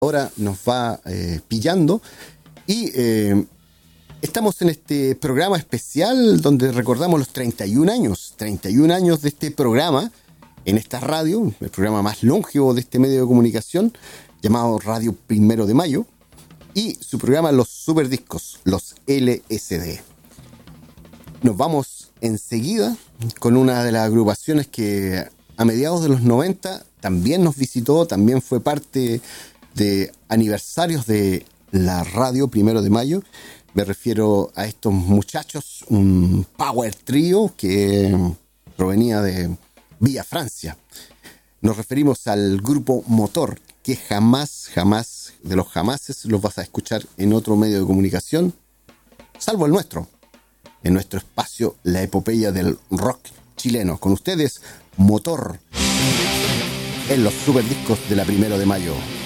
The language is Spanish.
Ahora nos va pillando y estamos en este programa especial donde recordamos los 31 años de este programa en esta radio, el programa más longevo de este medio de comunicación llamado Radio Primero de Mayo, y su programa Los Superdiscos, los LSD. Nos vamos enseguida con una de las agrupaciones que a mediados de los 90 también nos visitó, también fue parte de aniversarios de la radio Primero de Mayo. Me refiero a estos muchachos, un power trio que provenía de Villa Francia. Nos referimos al grupo Motor, que jamás de los jamases los vas a escuchar en otro medio de comunicación, salvo el nuestro, en nuestro espacio, la epopeya del rock chileno. Con ustedes, Motor, en los Superdiscos de la Primero de Mayo.